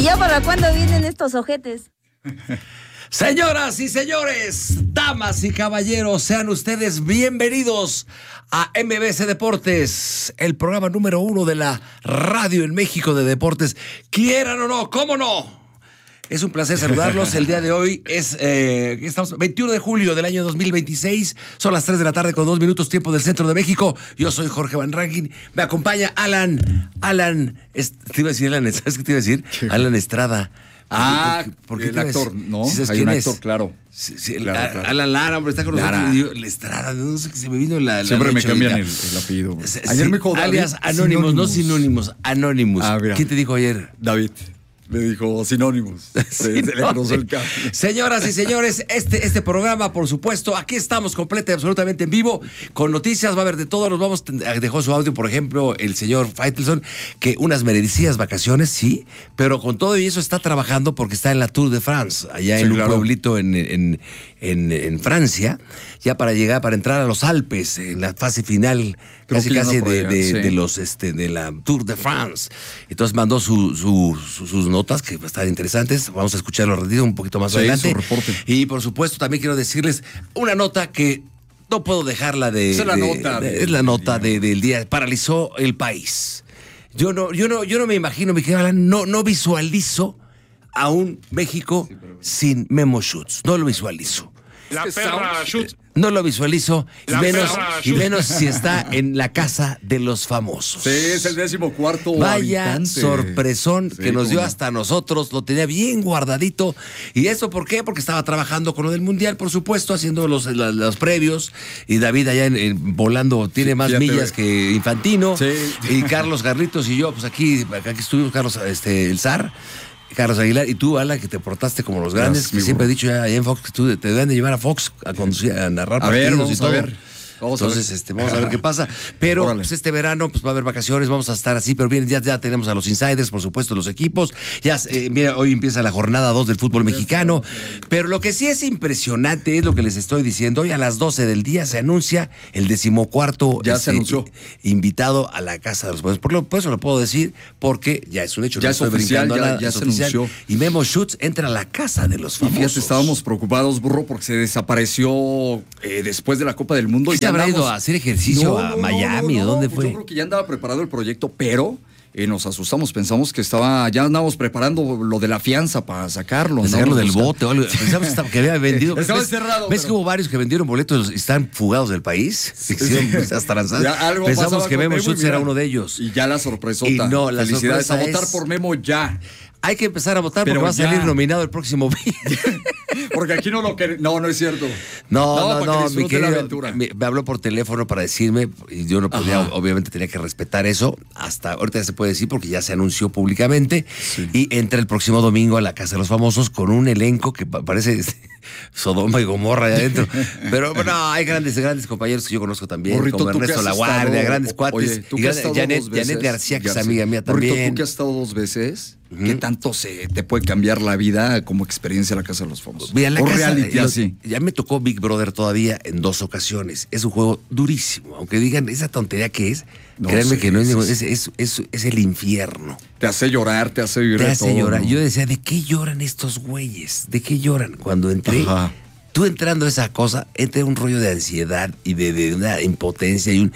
ya para cuándo vienen estos ojetes? Señoras y señores, damas y caballeros, sean ustedes bienvenidos a MBC Deportes, el programa número 1 de la radio en México de deportes. Quieran o no, ¿cómo no? Es un placer saludarlos. El día de hoy es estamos 21 de julio del año 2026. Son las 3 de la tarde con 2 minutos tiempo del centro de México. Yo soy Jorge Van Rankin. Me acompaña Alan, te iba a decir Alan, ¿sabes qué te iba a decir? ¿Qué? Alan Estrada. Porque el actor, ¿no? ¿Sí sabes hay quién un es? actor, claro. Sí, claro. Alan Lara, hombre, está con nosotros. La Estrada, no sé qué se me vino la Siempre me cambian el el apellido. Ayer me dijo alias Anonymous, no sinónimos, Anonymous. ¿Quién te dijo ayer? David. Me dijo sinónimos. Se le cruzó el cable. Señoras y señores, este programa, por supuesto, aquí estamos completa y absolutamente en vivo, con noticias, va a haber de todo. Dejó su audio, por ejemplo, el señor Faitelson, que unas merecidas vacaciones, sí, pero con todo y eso está trabajando porque está en la Tour de France, allá en un pueblito en Francia, ya para entrar a los Alpes, en la fase final, casi de la Tour de France. Entonces mandó sus notas, que están interesantes. Vamos a escucharlo ratito, un poquito más adelante. Su reporte. Y por supuesto, también quiero decirles una nota que no puedo dejarla es la nota del día. Paralizó el país. Yo no me imagino, mi querido Alan, no visualizo a un México sin Memo Schutz. No lo visualizo. La perra Schutz. No lo visualizo, y menos si está en la casa de los famosos. Sí, es el 14º Vaya habitante. Sorpresón que nos dio hasta nosotros, lo tenía bien guardadito. ¿Y eso por qué? Porque estaba trabajando con lo del Mundial, por supuesto, haciendo los previos. Y David allá volando tiene más millas que Infantino. Sí. Y Carlos Garritos y yo, pues aquí estuvimos, Carlos, el zar. Carlos Aguilar, y tú, Alan, que te portaste como los grandes, que siempre he dicho ya allá en Fox, que tú te deben de llevar a Fox a conducir, a narrar partidos y todo. Entonces, vamos a ver qué pasa. Pero pues, este verano pues va a haber vacaciones, vamos a estar así, pero bien, ya tenemos a los insiders, por supuesto, los equipos. Ya mira, hoy empieza la jornada 2 del fútbol mexicano. Pero lo que sí es impresionante es lo que les estoy diciendo. Hoy a las 12 del día se anuncia el 14º ya se anunció invitado a la Casa de los Famosos. Por eso lo puedo decir, porque ya es un hecho. Ya es oficial, ya se anunció. Y Memo Schutz entra a la Casa de los Famosos. Y fíjate, estábamos preocupados, burro, porque se desapareció después de la Copa del Mundo. ¿Y habrá ido a hacer ejercicio a Miami? ¿O dónde fue? Yo creo que ya andaba preparado el proyecto, pero nos asustamos, pensamos que ya andábamos preparando lo de la fianza para sacarlo. Sacarlo del bote o algo. Pensamos que había vendido. Estaba encerrado. ¿Ves que hubo varios que vendieron boletos y están fugados del país? Pensamos que Memo Schutz era uno de ellos. Y ya la sorpresota. Y no, la felicidades sorpresa a votar por Memo ya. Hay que empezar a votar porque va a salir nominado el próximo viernes. Porque aquí no lo queremos. No es cierto. No, mi querido, aventura. Me habló por teléfono para decirme, y yo no podía, obviamente tenía que respetar eso. Hasta ahorita ya se puede decir porque ya se anunció públicamente. Sí. Y entra el próximo domingo a la Casa de los Famosos con un elenco que parece Sodoma y Gomorra allá adentro. Pero no, hay grandes compañeros que yo conozco también, Burrito, como Ernesto La Guardia, grandes cuates. Janet García, que es amiga mía también. Burrito, tú que has estado 2 veces, ¿qué tanto te puede cambiar la vida como experiencia la Casa de los Famosos? Mira, reality así. Ya me tocó Big Brother todavía en 2 ocasiones. Es un juego durísimo. Aunque digan esa tontería que es, créanme que no es el infierno. Te hace llorar, te hace vivir. Te hace llorar. ¿No? Yo decía, ¿de qué lloran estos güeyes? ¿De qué lloran? Cuando entré, tú entrando a esa cosa, entra un rollo de ansiedad y de una impotencia y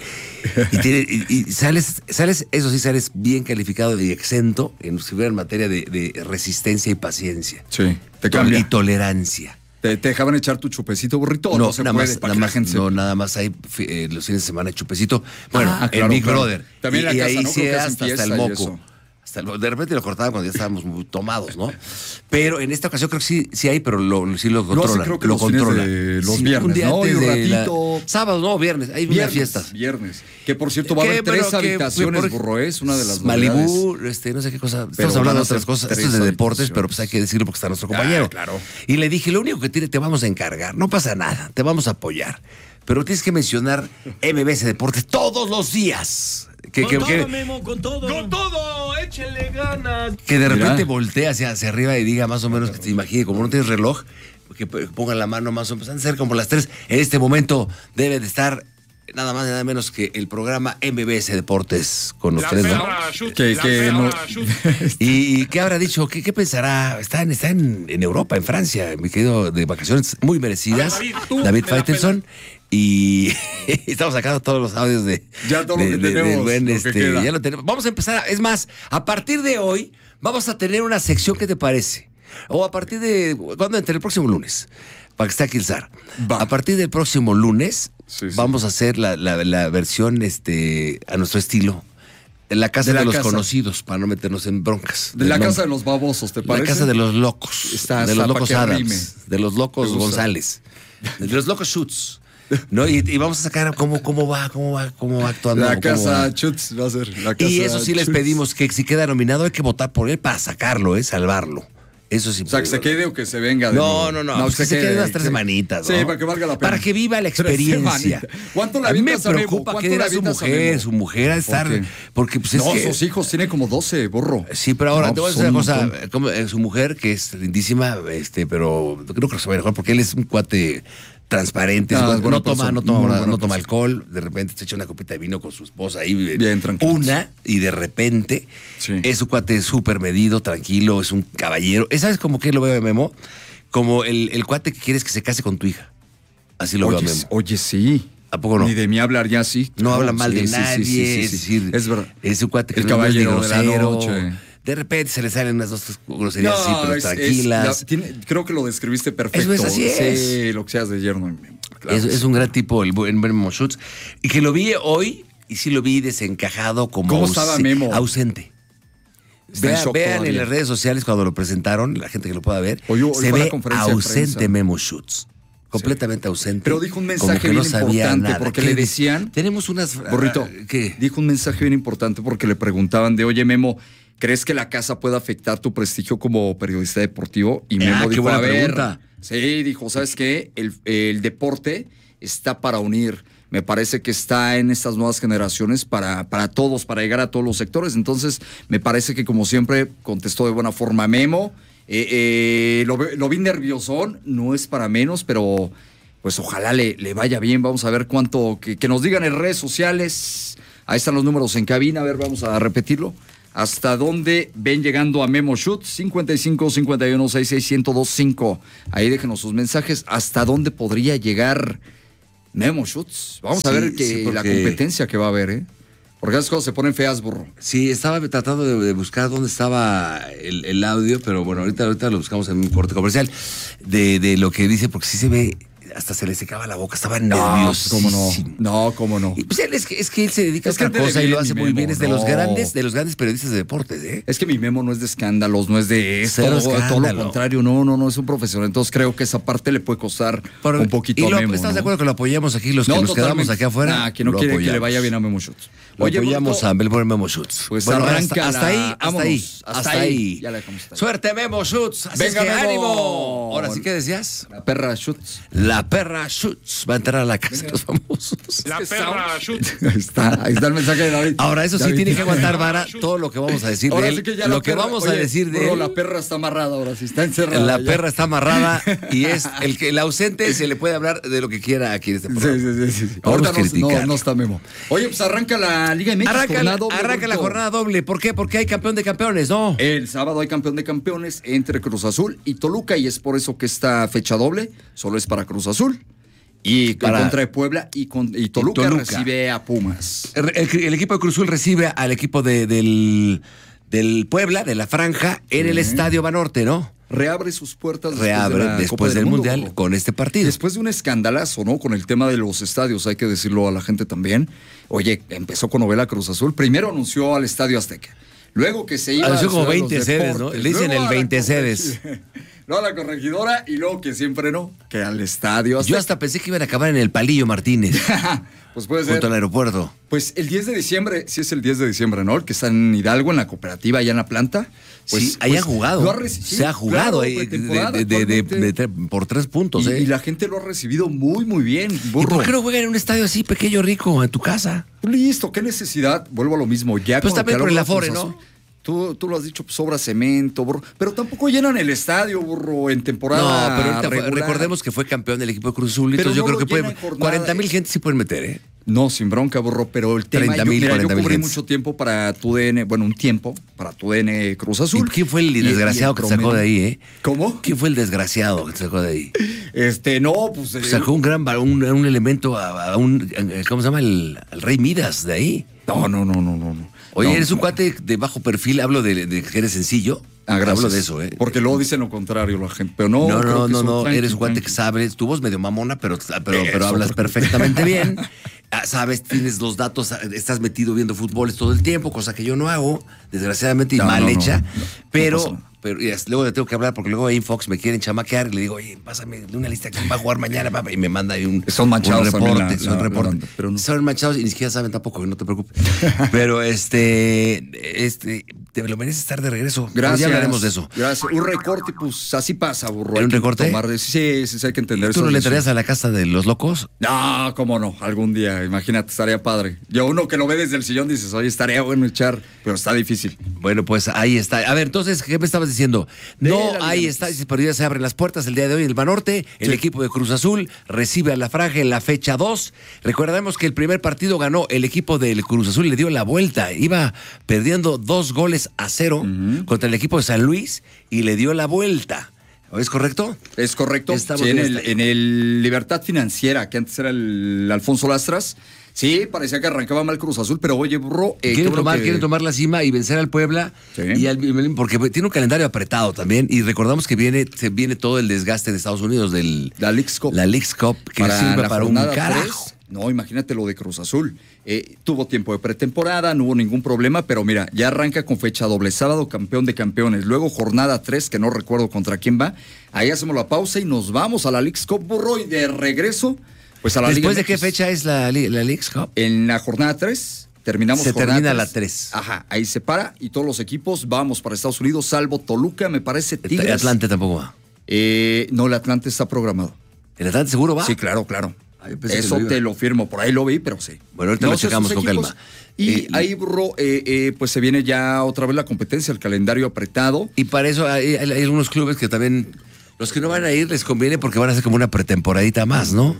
sales, eso sí, sales bien calificado y exento en materia de resistencia y paciencia. Sí, te cambia. Y tolerancia. ¿Te dejaban echar tu chupecito, burrito? No, se puede, nada más hay los fines de semana chupecito. Bueno, en Big Brother. También en la casa, ahí ¿no? sí hasta el moco. De repente lo cortaban cuando ya estábamos muy tomados, ¿no? Pero en esta ocasión creo que sí hay, pero sí lo controlan. Creo que lo controlan. Los viernes, un día ¿no? antes y un ratito. Sábado, no, viernes. Hay unas fiestas. Viernes. Que por cierto va a haber 3 habitaciones, burro, es una de las Malibú, no sé qué cosa. Estamos hablando de otras cosas. Esto es de deportes, pero pues hay que decirlo porque está nuestro compañero. Claro. Y le dije, lo único que te vamos a encargar, no pasa nada, te vamos a apoyar. Pero tienes que mencionar MBC Deportes todos los días. Memo, con todo, échenle ganas. Que de repente voltee hacia arriba y diga más o menos que te imagine, como no tienes reloj, que pongan la mano más o menos, han de ser como las 3. En este momento debe de estar nada más y nada menos que el programa MBS Deportes con los La tres, ¿no? perra Schutz. Que- La que perra no- Schutz. ¿Y qué habrá dicho? ¿Qué pensará? Está en Europa, en Francia, mi querido, de vacaciones muy merecidas. A ver, David, tú David me la Faitelson. Y estamos sacando todos los audios de. Ya todo lo que del tenemos, buen, lo que queda. ya lo tenemos. Vamos a empezar. Es más, a partir de hoy, vamos a tener una sección. ¿Qué te parece? O a partir de. ¿Cuándo? Entre el próximo lunes. Para que esté aquí el zar. Va. A partir del próximo lunes, Sí. vamos a hacer la versión a nuestro estilo. En la casa De de, la los casa. conocidos, para no meternos en broncas. De la Del casa de nombre. los babosos, ¿te La parece? casa de los locos. Está de los hasta locos pa' que rime. Adams. De los locos Me gusta. González. De los locos Schutz. ¿No? Y vamos a sacar cómo va actuando. La cómo casa va. Schutz va a ser la casa Y eso sí les Schutz. pedimos que si queda nominado hay que votar por él para sacarlo, salvarlo. Eso sí. O sea, que se quede o que se venga. de No, nuevo. pues que se quede unas 3 sí. semanitas, ¿no? Sí, para que valga la pena. Para que viva la 3 experiencia. semanitas. ¿Cuánto le a mí me avientas a Memo? preocupa ¿Cuánto que le era su avientas a mujer. Memo? Su mujer a estar. ¿Por qué? Porque pues es No, que. sus hijos tienen como 12, burro. Sí, pero ahora No, te voy a pues decir una son un cosa, su mujer, que es lindísima, pero creo que se va a mejor porque él es un cuate transparente, Ah, es un es buena no toma, persona, no toma, muy no buena toma persona. alcohol, de repente se echa una copita de vino con su esposa ahí, Bien tranquilos. una, y de repente Sí. es un cuate súper medido, tranquilo, es un caballero. ¿Sabes cómo que lo veo de Memo? Como el cuate que quieres que se case con tu hija. Así lo veo a Memo. Oye, sí. ¿A poco no? Ni de mí hablar ya sí. No habla mal Sí, de sí, sí, nadie, sí, sí, es sí. decir, Es verdad. es un cuate que El no es ni caballero de la grosero. noche. De repente se le salen unas dos groserías así, pero es- tranquilas. creo que lo describiste perfecto. Eso es, así es. Sí, lo que seas de yerno. Claro. Es un gran tipo, el buen Memo Schutz. Y que lo vi hoy, y sí lo vi desencajado, como ¿Cómo estaba Memo? ausente. Está en shock Vean todavía. en las redes sociales cuando lo presentaron, la gente que lo pueda ver, Hoy se fue la ve conferencia de ausente prensa. Memo Schutz. Completamente ausente. Pero dijo un como mensaje que no bien sabía importante, nada. porque ¿Qué le dice? decían- Tenemos unas. Burrito, ¿Qué? dijo un mensaje bien importante porque le preguntaban de, oye, Memo, ¿crees que la casa puede afectar tu prestigio como periodista deportivo? Y Memo qué dijo, buena a ver, pregunta. sí, dijo, ¿sabes qué? El deporte está para unir. Me parece que está en estas nuevas generaciones para todos, para llegar a todos los sectores. Entonces, me parece que como siempre contestó de buena forma Memo. Lo vi nerviosón, no es para menos, pero pues ojalá le vaya bien. Vamos a ver cuánto, que nos digan en redes sociales. Ahí están los números en cabina, a ver, vamos a repetirlo. ¿Hasta dónde ven llegando a Memo Schutz? 55 51 66 1025. Ahí déjenos sus mensajes. ¿Hasta dónde podría llegar Memo Schutz? Vamos a Sí, ver sí, la porque- competencia que va a haber, ¿eh? Porque esas cosas se ponen feas, burro. Sí, estaba tratando de buscar dónde estaba el audio, pero bueno, ahorita lo buscamos en un corte comercial de lo que dice, porque sí se ve, hasta se le secaba la boca, estaba nervioso. ¿Cómo no? No, ¿cómo no? Y pues es que él se dedica a Es que otra él cosa tiene y lo bien, hace mi muy bien. Memo, Es de los grandes periodistas de deportes, ¿eh? Es que mi Memo no es de escándalos, no es de esto, Cero todo escándalo. lo contrario. No, es un profesional. Entonces creo que esa parte le puede costar Pero- un poquito y a Memo. ¿estás ¿no? de acuerdo que lo apoyamos aquí, los que No, nos quedamos totalmente. aquí afuera? Nah, que no lo quiere que le apoyamos. vaya bien a Memo Schutz. Lo apoyamos Bruto, a Belbor Memo Schutz. Pues Bueno, arranca hasta ahí, vámonos. Hasta ahí. Ya la dejamos hasta ahí. Suerte, Memo Schutz. Así Venga, es que Memo. ánimo. Ahora sí, ¿qué decías? La perra Schutz. La perra Schutz va a entrar a la casa de los famosos. La perra Schutz. Ahí está el mensaje de David. Ahora, eso sí David. tiene que aguantar vara todo lo que vamos a decir Ahora de él. sí que ya lo la que perra- vamos a oye, decir de bro, él. la perra está amarrada ahora, sí está encerrada. La ya. perra está amarrada y es el ausente se le puede hablar de lo que quiera aquí en este Sí, programa. sí. Podemos Ahorita criticar. no está Memo. Oye, pues arranca la Liga MX. Arranca la jornada doble. ¿Por qué? Porque hay campeón de campeones, ¿no? El sábado hay campeón de campeones entre Cruz Azul y Toluca y es por eso que esta fecha doble solo es para Cruz Azul. Y en contra de Puebla y Toluca recibe a Pumas. El equipo de Cruz Azul recibe al equipo del Puebla, de la Franja, en el Estadio Banorte, ¿no? Reabre sus puertas Reabre después del Mundo, Mundial burro. con este partido. Después de un escandalazo, ¿no? Con el tema de los estadios, hay que decirlo a la gente también. Oye, empezó con novela Cruz Azul. Primero anunció al Estadio Azteca. Luego que se iba Anunció a como Ciudad de 20 los sedes, ¿no? Deportes. Le dicen Luego el a la 20 sedes. Luego a la corregidora y luego que siempre no, que al Estadio Yo Azteca. hasta pensé que iban a acabar en el Palillo Martínez, Pues puede ser. junto al aeropuerto. Pues el 10 de diciembre, sí es el 10 de diciembre, ¿no? El que está en Hidalgo, en la cooperativa, allá en la planta. Pues, Sí, ahí han jugado. Se ha jugado ahí por 3 puntos, y, ¿eh? y la gente lo ha recibido muy, muy bien. ¿Y Burro. por qué no juegan en un estadio así pequeño, rico, en tu casa? Listo, ¿qué necesidad? Vuelvo a lo mismo. Ya Pues con lo también que por el hablamos Afore, Cruz ¿no? Azul, Tú lo has dicho, pues, sobra cemento, burro. Pero tampoco llenan el estadio, burro, en temporada. No, pero ahorita regular. recordemos que fue campeón del equipo de Cruz Azul. Pero Entonces yo no creo lo que puede, llenan jornada. 40,000 gente sí pueden meter, ¿eh? No, sin bronca, Burro, pero el tema... 30,000, yo 40,000 cubrí gentes. mucho tiempo para TUDN, bueno, un tiempo para TUDN Cruz Azul. ¿Y quién fue el desgraciado que sacó de ahí, eh? ¿Cómo? ¿Quién fue el desgraciado que sacó de ahí? No, pues... Sacó un gran un elemento a un, ¿cómo se llama? Al Rey Midas de ahí. No. Oye, No, eres un cuate de bajo perfil, hablo de que eres sencillo. Gracias. Hablo de eso, ¿eh? Porque luego dicen lo contrario la gente, pero no. No, eres un cuate que sabes, tu voz medio mamona, pero hablas perfectamente bien. Sabes, tienes los datos, estás metido viendo fútbol todo el tiempo, cosa que yo no hago, desgraciadamente, y mal hecha. Pero luego le tengo que hablar porque luego ahí en Fox me quieren chamaquear y le digo, oye, pásame de una lista que va a jugar mañana, papá, y me manda ahí un manchados un reporte. también Son reporte. pero no. Son manchados y ni siquiera saben tampoco, no te preocupes. Pero te lo mereces estar de regreso. Gracias. Ya hablaremos de eso. Gracias. Un recorte, pues así pasa, Burro. ¿Era un recorte? Sí, hay que entender eso. ¿Tú no le entrarías a la casa de los locos? No, cómo no, algún día, imagínate, estaría padre. Yo uno que lo ve desde el sillón dices, oye, estaría bueno echar, pero está difícil. Bueno, pues ahí está. A ver, entonces, ¿qué me estabas diciendo? Ahí está, pero ya se abren las puertas el día de hoy el Banorte, el equipo de Cruz Azul recibe a la Franja en la fecha 2. Recordemos que el primer partido ganó el equipo del Cruz Azul, le dio la vuelta, iba perdiendo 2-0 contra el equipo de San Luis y le dio la vuelta. ¿Es correcto? Es correcto. Estamos Sí, bien, en el Libertad Financiera, que antes era el Alfonso Lastras. Sí, parecía que arrancaba mal Cruz Azul, pero oye, Burro... quieren tomar la cima y vencer al Puebla, Sí. porque tiene un calendario apretado también, y recordamos que viene todo el desgaste de Estados Unidos La Leagues Cup. La Leagues Cup, que sirve para un jornada carajo. 3. No, imagínate lo de Cruz Azul. Tuvo tiempo de pretemporada, no hubo ningún problema, pero mira, ya arranca con fecha doble. Sábado, campeón de campeones. Luego, jornada 3, que no recuerdo contra quién va. Ahí hacemos la pausa y nos vamos a la Leagues Cup, Burro, y de regreso, pues a la ¿Después Liga de qué MX. fecha es la Leagues Cup? En la jornada 3, terminamos Se jornada termina 3. la 3. Ajá, ahí se para y todos los equipos vamos para Estados Unidos, salvo Toluca, me parece, Tigres. Atlante tampoco va. No, el Atlante está programado. ¿El Atlante seguro va? Sí, claro. Ah, yo pensé que Eso lo iba. te lo firmo, por ahí lo vi, pero sí. Bueno, ahorita lo sé checamos sus con equipos. calma. Y ahí, Burro, pues se viene ya otra vez la competencia, el calendario apretado. Y para eso hay algunos clubes que también, los que no van a ir les conviene porque van a hacer como una pretemporadita más, ¿no?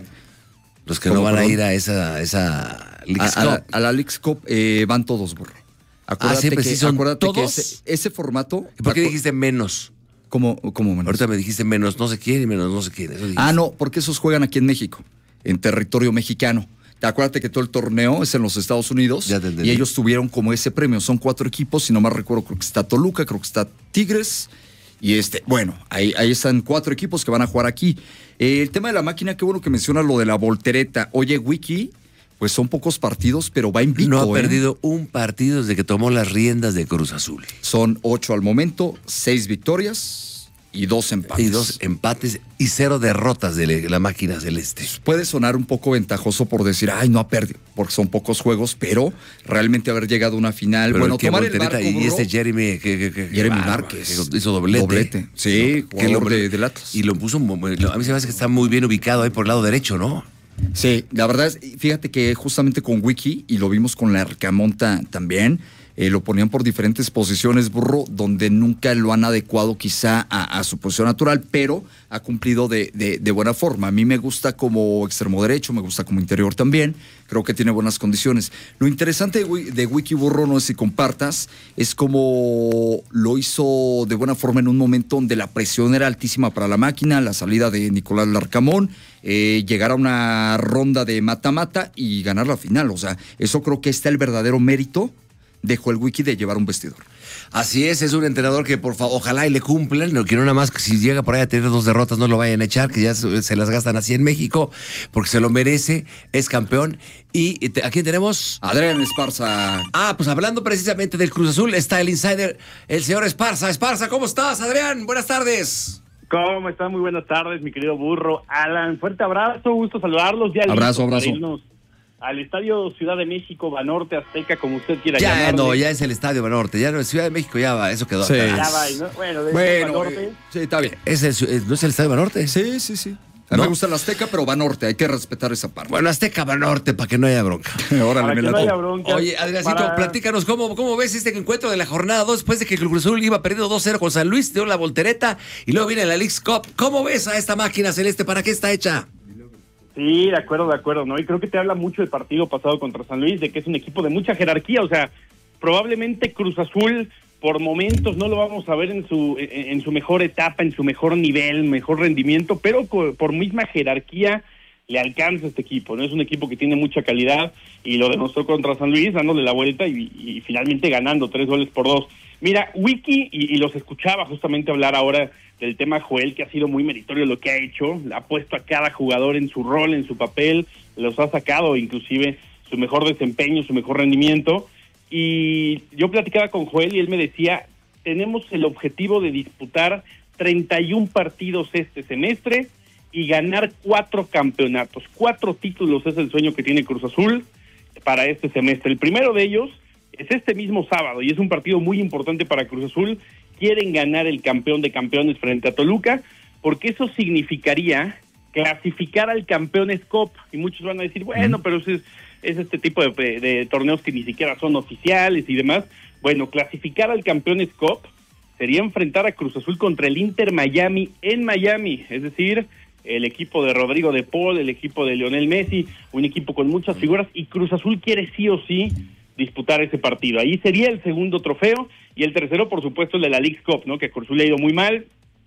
Los que no van a ir a esa Leagues Cup. A la Leagues Cup van todos, Burro. Siempre sí son todos. Que ese formato... ¿Y por qué dijiste menos? ¿Cómo menos? Ahorita me dijiste menos no sé quién y menos no sé quién. Eso dijiste. No, porque esos juegan aquí en México, en territorio mexicano. Acuérdate que todo el torneo es en los Estados Unidos Ya te entendí. y ellos tuvieron como ese premio. Son 4 equipos, si no mal recuerdo, creo que está Toluca, creo que está Tigres. Y bueno, ahí están 4 equipos que van a jugar aquí. El tema de la máquina, qué bueno que mencionas lo de la voltereta. Oye, Wiki, pues son pocos partidos, pero va invicto. No ha perdido un partido desde que tomó las riendas de Cruz Azul. Son 8 al momento, 6 victorias y 2 empates. Y 2 empates y 0 derrotas de la máquina celeste. Puede sonar un poco ventajoso por decir, no ha perdido, porque son pocos juegos, pero realmente haber llegado a una final. Pero bueno, qué tomar el voltereta, barco, y Burro, Jeremy Jeremy Márquez. que hizo doblete. Sí, ¿no? jugador del Atlas. Y lo puso, a mí se me hace que está muy bien ubicado ahí por el lado derecho, ¿no? Sí, la verdad es, fíjate que justamente con Wiki, y lo vimos con la Arcamonta también, lo ponían por diferentes posiciones, Burro, donde nunca lo han adecuado quizá a su posición natural, pero ha cumplido de buena forma. A mí me gusta como extremo derecho, me gusta como interior también, creo que tiene buenas condiciones. Lo interesante de Wiki, Burro, no sé si compartas, es como lo hizo de buena forma en un momento donde la presión era altísima para la máquina, la salida de Nicolás Larcamón, llegar a una ronda de mata-mata y ganar la final. O sea, eso creo que está el verdadero mérito dejó el Wiki de llevar un vestidor. Así es un entrenador que por favor, ojalá y le cumplan, que no nada más que si llega por ahí a tener 2 derrotas no lo vayan a echar, que ya se las gastan así en México, porque se lo merece, es campeón. Y ¿a quién tenemos? Adrián Esparza. Pues hablando precisamente del Cruz Azul, está el insider, el señor Esparza. Esparza, ¿cómo estás, Adrián? Buenas tardes. ¿Cómo están? Muy buenas tardes, mi querido Burro. Alan, fuerte abrazo, gusto saludarlos. Ya Abrazo. para irnos al Estadio Ciudad de México, Banorte, Azteca, como usted quiera Ya llamarle. no, ya es el Estadio Banorte, ya no es Ciudad de México, ya va, eso quedó Sí. atrás. Ya va, ¿no? Bueno, Banorte. Sí, está bien. ¿No es el Estadio Banorte? Sí. A mí ¿No? me gusta el Azteca, pero va norte, hay que respetar esa parte. Bueno, Azteca Banorte, para que no haya bronca. Para que no haya bronca. Oye, Adriancito, platícanos, ¿cómo ves este encuentro de la jornada 2 después de que el Cruz Azul iba perdiendo 2-0 con San Luis, dio la voltereta y luego viene la Leagues Cup? ¿Cómo ves a esta máquina celeste? ¿Para qué está hecha? Sí, de acuerdo, ¿no? Y creo que te habla mucho del partido pasado contra San Luis, de que es un equipo de mucha jerarquía, o sea, probablemente Cruz Azul por momentos no lo vamos a ver en su mejor etapa, en su mejor nivel, mejor rendimiento, pero por misma jerarquía le alcanza este equipo, ¿no? Es un equipo que tiene mucha calidad y lo demostró contra San Luis, dándole la vuelta y finalmente ganando 3-2. Mira, Wiki, y los escuchaba justamente hablar ahora del tema Joel, que ha sido muy meritorio lo que ha hecho, ha puesto a cada jugador en su rol, en su papel, los ha sacado inclusive su mejor desempeño, su mejor rendimiento, y yo platicaba con Joel y él me decía, tenemos el objetivo de disputar 31 partidos este semestre y ganar 4 campeonatos, 4 títulos es el sueño que tiene Cruz Azul para este semestre. El primero de ellos es este mismo sábado y es un partido muy importante para Cruz Azul. Quieren ganar el campeón de campeones frente a Toluca, porque eso significaría clasificar al Campeones Cup. Y muchos van a decir, bueno, pero es este tipo de torneos que ni siquiera son oficiales y demás. Bueno, clasificar al Campeones Cup sería enfrentar a Cruz Azul contra el Inter Miami en Miami, es decir, el equipo de Rodrigo de Paul, el equipo de Lionel Messi, un equipo con muchas figuras, y Cruz Azul quiere sí o sí disputar ese partido. Ahí sería el segundo trofeo, y el tercero, por supuesto, el de la Leagues Cup, ¿no? Que a Cruz Azul le ha ido muy mal,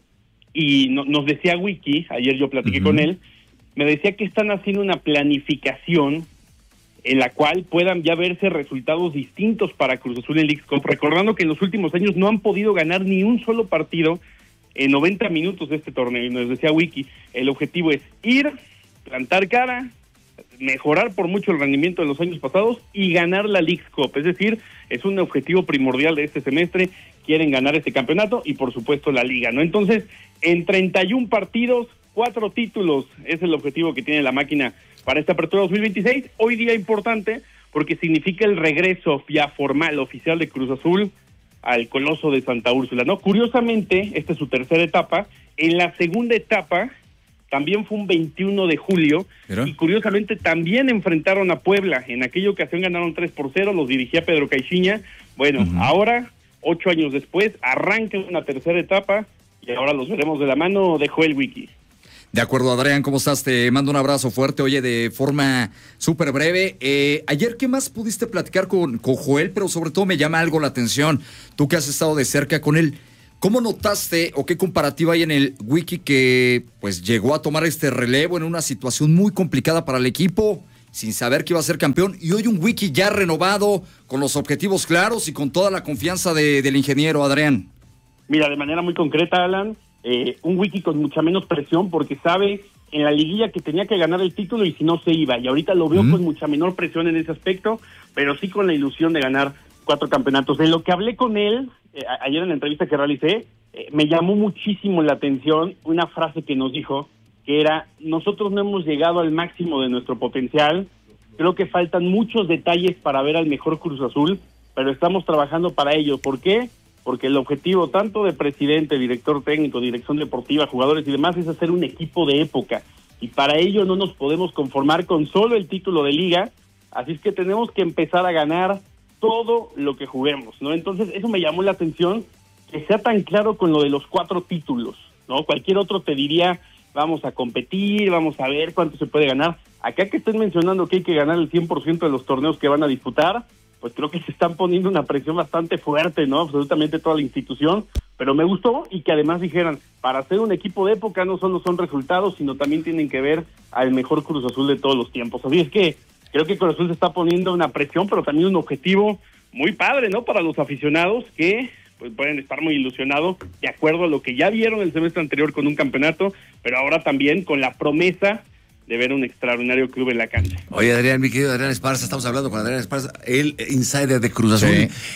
y nos decía Wiki, ayer yo platiqué con él, me decía que están haciendo una planificación en la cual puedan ya verse resultados distintos para Cruz Azul en Leagues Cup, recordando que en los últimos años no han podido ganar ni un solo partido en 90 minutos de este torneo, y nos decía Wiki, el objetivo es ir, plantar cara, mejorar por mucho el rendimiento de los años pasados y ganar la Leagues Cup, es decir, es un objetivo primordial de este semestre, quieren ganar este campeonato y por supuesto la liga, ¿no? Entonces, en 31 partidos, 4 títulos es el objetivo que tiene la máquina para esta apertura 2026, hoy día importante porque significa el regreso ya formal, oficial de Cruz Azul al Coloso de Santa Úrsula, ¿no? Curiosamente, esta es su tercera etapa, en la segunda etapa también fue un 21 de julio, ¿pero? Y curiosamente también enfrentaron a Puebla, en aquella ocasión ganaron 3-0, los dirigía Pedro Caixinha, bueno, ahora, 8 años después, arranca una tercera etapa, y ahora los veremos de la mano de Joel Wiki. De acuerdo, Adrián, ¿cómo estás? Te mando un abrazo fuerte, oye, de forma súper breve. Ayer, ¿qué más pudiste platicar con Joel? Pero sobre todo me llama algo la atención, tú que has estado de cerca con él, ¿cómo notaste o qué comparativa hay en el Wiki que pues llegó a tomar este relevo en una situación muy complicada para el equipo, sin saber que iba a ser campeón, y hoy un Wiki ya renovado, con los objetivos claros y con toda la confianza del ingeniero, Adrián? Mira, de manera muy concreta, Alan, un Wiki con mucha menos presión porque sabe en la liguilla que tenía que ganar el título y si no se iba, y ahorita lo veo con mucha menor presión en ese aspecto, pero sí con la ilusión de ganar 4 campeonatos. En lo que hablé con él, ayer en la entrevista que realicé, me llamó muchísimo la atención una frase que nos dijo, que era, nosotros no hemos llegado al máximo de nuestro potencial, creo que faltan muchos detalles para ver al mejor Cruz Azul, pero estamos trabajando para ello. ¿Por qué? Porque el objetivo tanto de presidente, director técnico, dirección deportiva, jugadores y demás es hacer un equipo de época, y para ello no nos podemos conformar con solo el título de liga, así es que tenemos que empezar a ganar todo lo que juguemos, ¿no? Entonces eso me llamó la atención, que sea tan claro con lo de los 4 títulos, ¿no? Cualquier otro te diría, vamos a competir, vamos a ver cuánto se puede ganar. Acá que estén mencionando que hay que ganar el 100% de los torneos que van a disputar, pues creo que se están poniendo una presión bastante fuerte, ¿no? Absolutamente toda la institución, pero me gustó, y que además dijeran, para ser un equipo de época no solo son resultados, sino también tienen que ver al mejor Cruz Azul de todos los tiempos. Así es que creo que Cruz Azul se está poniendo una presión, pero también un objetivo muy padre, ¿no? Para los aficionados que pues pueden estar muy ilusionados de acuerdo a lo que ya vieron el semestre anterior con un campeonato, pero ahora también con la promesa de ver un extraordinario club en la cancha. Oye, Adrián, mi querido Adrián Esparza, estamos hablando con Adrián Esparza, el insider de Cruz Azul.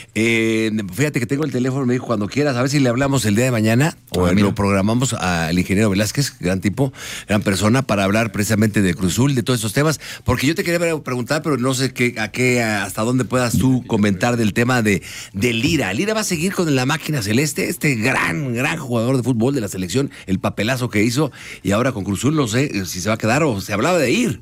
Sí. Fíjate que tengo el teléfono, me dijo, cuando quieras, a ver si le hablamos el día de mañana, o lo programamos al ingeniero Velázquez, gran tipo, gran persona, para hablar precisamente de Cruz Azul, de todos estos temas, porque yo te quería preguntar, pero no sé hasta dónde puedas tú comentar del tema de Lira. Lira va a seguir con la máquina celeste, este gran jugador de fútbol de la selección, el papelazo que hizo, y ahora con Cruz Azul no sé si se va a quedar o se hablaba de ir.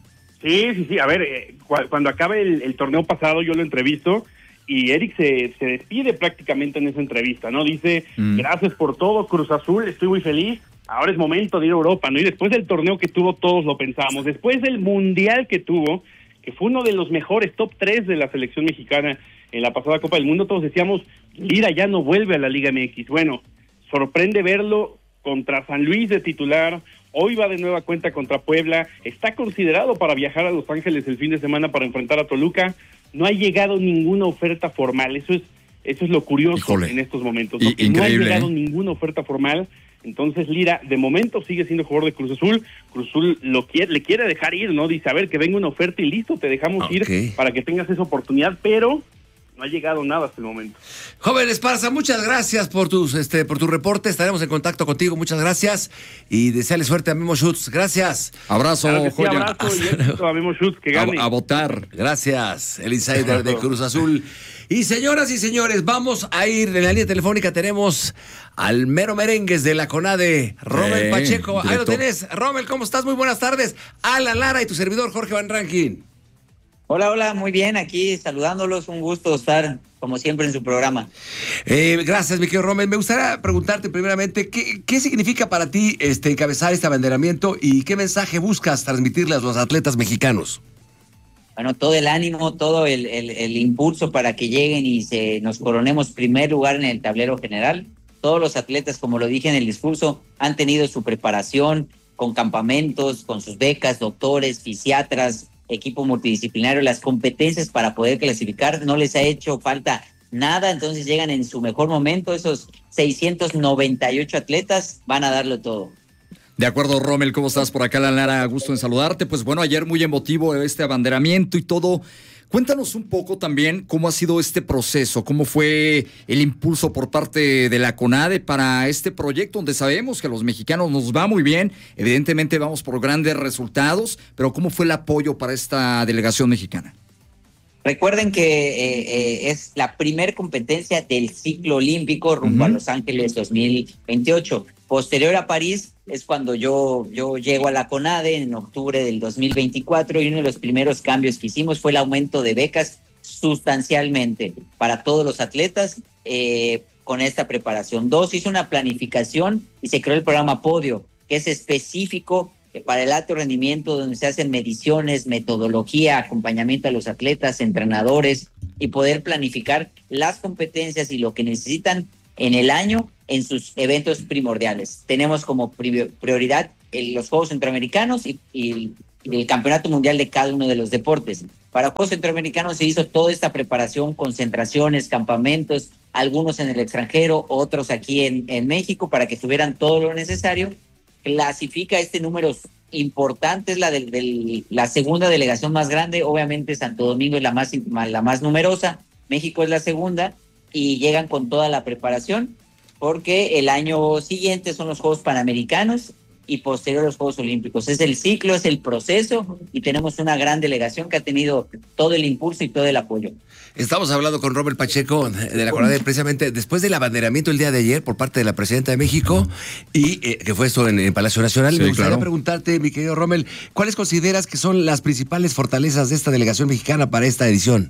Sí, a ver, cuando acabe el torneo pasado yo lo entrevisto y Eric se despide prácticamente en esa entrevista, ¿no? Dice, gracias por todo, Cruz Azul, estoy muy feliz, ahora es momento de ir a Europa, ¿no? Y después del torneo que tuvo, todos lo pensábamos. Después del mundial que tuvo, que fue uno de los mejores top 3 de la selección mexicana en la pasada Copa del Mundo, todos decíamos, Lira ya no vuelve a la Liga MX. Bueno, sorprende verlo contra San Luis de titular, hoy va de nueva cuenta contra Puebla, está considerado para viajar a Los Ángeles el fin de semana para enfrentar a Toluca. No ha llegado ninguna oferta formal, eso es lo curioso. Híjole. En estos momentos, ¿no? Increíble, No ha llegado ninguna oferta formal. Entonces Lira, de momento, sigue siendo jugador de Cruz Azul. Cruz Azul le quiere dejar ir, ¿no? Dice, a ver, que venga una oferta y listo, te dejamos ir para que tengas esa oportunidad, pero no ha llegado nada hasta el momento. Joven Esparza, muchas gracias por tu reporte. Estaremos en contacto contigo, muchas gracias. Y desearle suerte a Memo Schutz. Gracias. Abrazo, Claro que sí, joya. abrazo y éxito a Memo Schutz, que gane. A votar. Gracias, el insider de Cruz Azul. Y señoras y señores, vamos a ir en la línea telefónica. Tenemos al mero merengues de la CONADE, Rommel Pacheco. Ahí lo tenés. Rommel, ¿cómo estás? Muy buenas tardes. Alan Lara y tu servidor Jorge Van Rankin. Hola, muy bien, aquí saludándolos, un gusto estar como siempre en su programa. Gracias, mi querido Rommel. Me gustaría preguntarte primeramente, ¿qué significa para ti encabezar este abanderamiento y qué mensaje buscas transmitirle a los atletas mexicanos? Bueno, todo el ánimo, todo el impulso para que lleguen y nos coronemos primer lugar en el tablero general. Todos los atletas, como lo dije en el discurso, han tenido su preparación con campamentos, con sus becas, doctores, fisiatras, equipo multidisciplinario, las competencias para poder clasificar. No les ha hecho falta nada, entonces llegan en su mejor momento. Esos 698 atletas van a darlo todo. De acuerdo, Rommel, ¿cómo estás? Por acá, Lara, gusto en saludarte. Pues bueno, ayer muy emotivo este abanderamiento y todo. Cuéntanos un poco también cómo ha sido este proceso, cómo fue el impulso por parte de la CONADE para este proyecto, donde sabemos que a los mexicanos nos va muy bien, evidentemente vamos por grandes resultados, pero ¿cómo fue el apoyo para esta delegación mexicana? Recuerden que es la primer competencia del ciclo olímpico rumbo a Los Ángeles 2028. Posterior a París es cuando yo llego a la CONADE en octubre del 2024 y uno de los primeros cambios que hicimos fue el aumento de becas sustancialmente para todos los atletas con esta preparación. Se hizo una planificación y se creó el programa Podio, que es específico para el alto rendimiento, donde se hacen mediciones, metodología, acompañamiento a los atletas, entrenadores y poder planificar las competencias y lo que necesitan en el año en sus eventos primordiales. Tenemos como prioridad los Juegos Centroamericanos y el Campeonato Mundial de cada uno de los deportes. Para Juegos Centroamericanos se hizo toda esta preparación, concentraciones, campamentos, algunos en el extranjero, otros aquí en México, para que tuvieran todo lo necesario. Clasifica este número importante, es la segunda delegación más grande. Obviamente Santo Domingo es la más numerosa, México es la segunda, y llegan con toda la preparación, porque el año siguiente son los Juegos Panamericanos y posterior a los Juegos Olímpicos. Es el ciclo, es el proceso, y tenemos una gran delegación que ha tenido todo el impulso y todo el apoyo. Estamos hablando con Rommel Pacheco de la CONADE precisamente después del abanderamiento el día de ayer por parte de la presidenta de México y que fue esto en Palacio Nacional. Sí, me gustaría preguntarte, mi querido Rommel, ¿cuáles consideras que son las principales fortalezas de esta delegación mexicana para esta edición?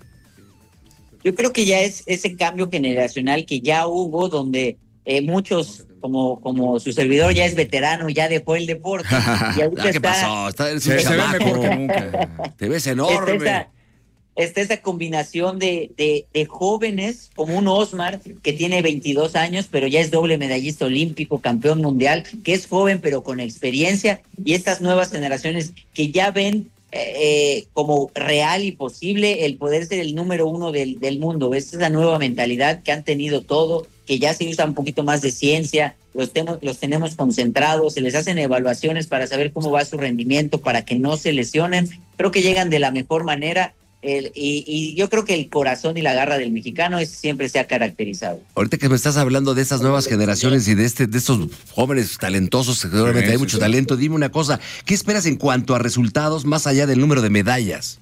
Yo creo que ya es ese cambio generacional que ya hubo, donde muchos, como su servidor ya es veterano, ya dejó el deporte. Y ahorita ¿qué pasó? Se ve mejor que nunca. Te ves enorme. Está esa combinación de jóvenes, como un Osmar, que tiene 22 años, pero ya es doble medallista olímpico, campeón mundial, que es joven, pero con experiencia, y estas nuevas generaciones que ya ven como real y posible el poder ser el número uno del mundo. Esta es la nueva mentalidad que han tenido todo, que ya se usa un poquito más de ciencia, los tenemos concentrados, se les hacen evaluaciones para saber cómo va su rendimiento, para que no se lesionen. Creo que llegan de la mejor manera. Y yo creo que el corazón y la garra del mexicano siempre se ha caracterizado. Ahorita que me estás hablando de estas nuevas generaciones y de estos jóvenes talentosos, seguramente hay mucho talento, dime una cosa, ¿qué esperas en cuanto a resultados más allá del número de medallas?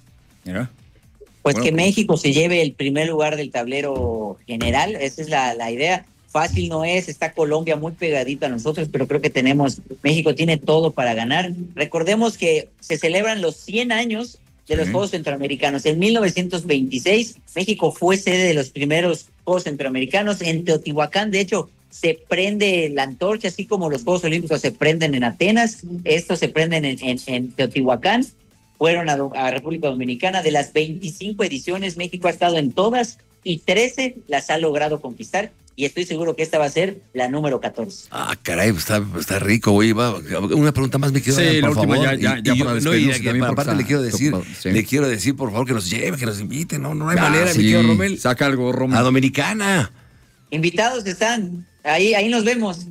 Pues que México se lleve el primer lugar del tablero general, esa es la idea. Fácil no es, está Colombia muy pegadito a nosotros, pero creo que México tiene todo para ganar. Recordemos que se celebran los 100 años de los Juegos Centroamericanos. En 1926, México fue sede de los primeros Juegos Centroamericanos en Teotihuacán. De hecho, se prende la antorcha, así como los Juegos Olímpicos se prenden en Atenas, estos se prenden en Teotihuacán. Fueron a República Dominicana. De las 25 ediciones, México ha estado en todas y 13 las ha logrado conquistar. Y estoy seguro que esta va a ser la número 14. Ah, caray, está rico, güey. Una pregunta más me quedo. Sí, por la última favor. ya para despedirnos. Aparte le quiero decir, por favor, que nos lleve, que nos invite. No hay manera, mi querido Rommel. Saca algo, Rommel. A Dominicana. Invitados están. Ahí nos vemos.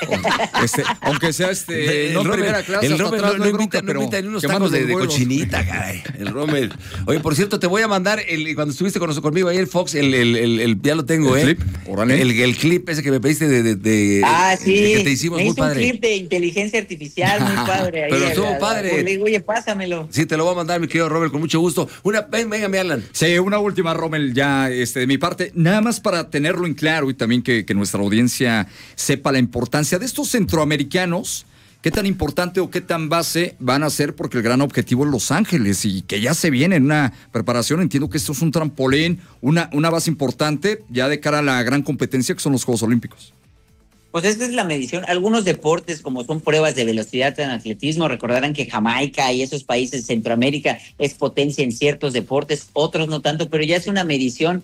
Aunque sea no en primera clase, el hasta Rommel atrás, no hay invita bronca, ni unos que tacos manden de vuelos. cochinita, caray. El Rommel. Oye, por cierto, te voy a mandar cuando estuviste conmigo ahí el Fox, ya lo tengo, ¿El clip? Órale. El clip ese que me pediste Sí. que te hicimos, me muy hizo padre. un clip de inteligencia artificial muy padre. Ahí Pero estuvo padre. Le digo, oye, pásamelo. Sí, te lo voy a mandar, mi querido Rommel, con mucho gusto. Venga, mi Alan. Sí, una última, Rommel, ya de mi parte, nada más para tenerlo en claro y también que nuestra audiencia sepa la importancia de estos centroamericanos, qué tan importante o qué tan base van a ser, porque el gran objetivo es Los Ángeles y que ya se viene en una preparación. Entiendo que esto es un trampolín, una base importante ya de cara a la gran competencia que son los Juegos Olímpicos. Pues esta es la medición. Algunos deportes, como son pruebas de velocidad en atletismo, recordarán que Jamaica y esos países de Centroamérica es potencia en ciertos deportes, otros no tanto, pero ya es una medición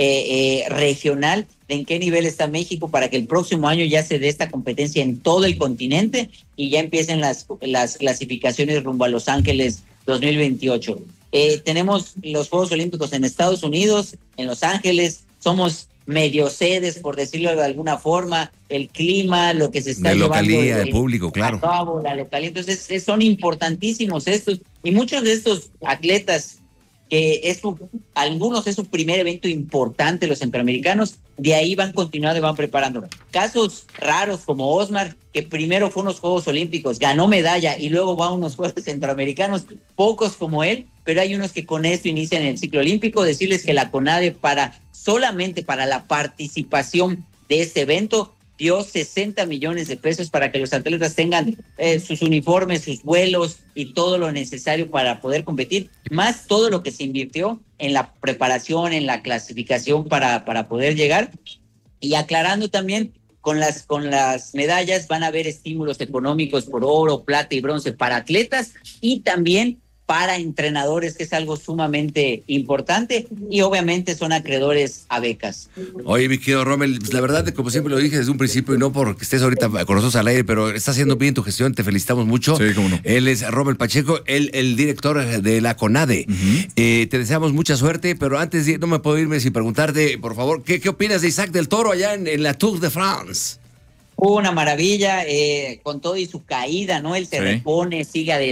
regional de en qué nivel está México para que el próximo año ya se dé esta competencia en todo el continente y ya empiecen las clasificaciones rumbo a Los Ángeles 2028. Tenemos los Juegos Olímpicos en Estados Unidos, en Los Ángeles, somos medio sedes, por decirlo de alguna forma, el clima, lo que se está de llevando localía, de público, claro. a cabo, la localía. Entonces son importantísimos estos, y muchos de estos atletas que algunos es su primer evento importante, los centroamericanos, de ahí van continuando y van preparando. Casos raros como Osmar, que primero fue a unos Juegos Olímpicos, ganó medalla y luego va a unos Juegos Centroamericanos, pocos como él, pero hay unos que con esto inician el ciclo olímpico. Decirles que la CONADE solamente para la participación de este evento dio 60 millones de pesos para que los atletas tengan sus uniformes, sus vuelos y todo lo necesario para poder competir, más todo lo que se invirtió en la preparación, en la clasificación para poder llegar. Y aclarando también, con las medallas van a haber estímulos económicos por oro, plata y bronce para atletas y también para entrenadores, que es algo sumamente importante, y obviamente son acreedores a becas. Oye, mi querido Rommel, la verdad, como siempre lo dije desde un principio, y no porque estés ahorita con nosotros al aire, pero está haciendo bien tu gestión, te felicitamos mucho. Sí, cómo no. Él es Rommel Pacheco, el director de la CONADE. Te deseamos mucha suerte, pero antes no me puedo irme sin preguntarte, por favor, ¿qué opinas de Isaac del Toro allá en la Tour de France? Una maravilla, con todo y su caída, ¿no? Él se repone, sigue adelante.